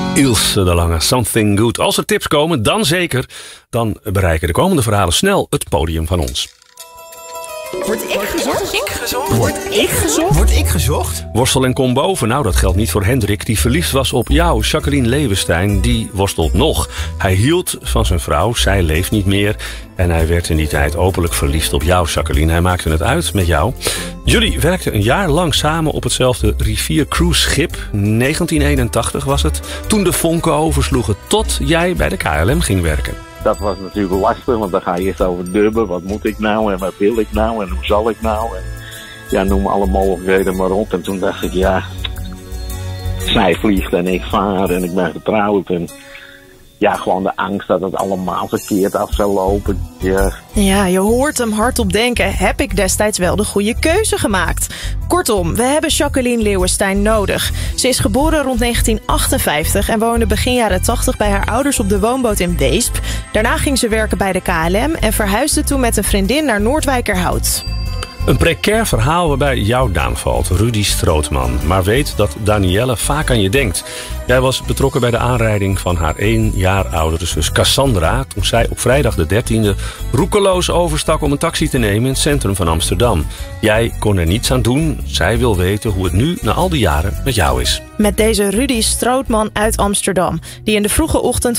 Ilse de Lange, Something Good. Als er tips komen, dan zeker. Dan bereiken de komende verhalen snel het podium van ons. Word ik gezocht? Word ik gezocht? Worstel en kom boven. Nou, dat geldt niet voor Hendrik, die verliefd was op jou. Jacqueline Leeuwenstein, die worstelt nog. Hij hield van zijn vrouw, zij leeft niet meer. En hij werd in die tijd openlijk verliefd op jou, Jacqueline. Hij maakte het uit met jou. Jullie werkten een jaar lang samen op hetzelfde riviercruiseschip. 1981 was het. Toen de vonken oversloegen, tot jij bij de KLM ging werken. Dat was natuurlijk lastig, want dan ga je eerst over dubben. Wat moet ik nou en wat wil ik nou en hoe zal ik nou? En ja, noem alle mogelijkheden maar op. En toen dacht ik, ja, zij vliegt en ik vaar en ik ben getrouwd. En ja, gewoon de angst dat het allemaal verkeerd af zou lopen. Ja, je hoort hem hardop denken. Heb ik destijds wel de goede keuze gemaakt? Kortom, we hebben Jacqueline Leeuwenstein nodig. Ze is geboren rond 1958 en woonde begin jaren 80 bij haar ouders op de woonboot in Weesp. Daarna ging ze werken bij de KLM en verhuisde toen met een vriendin naar Noordwijkerhout. Een precair verhaal waarbij jouw naam valt, Rudy Strootman. Maar weet dat Danielle vaak aan je denkt. Jij was betrokken bij de aanrijding van haar 1 jaar oudere zus Cassandra, toen zij op vrijdag de 13e roekeloos overstak om een taxi te nemen in het centrum van Amsterdam. Jij kon er niets aan doen. Zij wil weten hoe het nu na al die jaren met jou is. Met deze Rudy Strootman uit Amsterdam, die in de vroege ochtend